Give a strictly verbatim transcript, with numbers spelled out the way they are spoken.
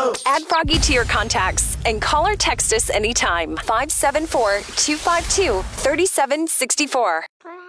Add Froggy to your contacts and call or text us anytime. five seven four, two five two, three seven six four.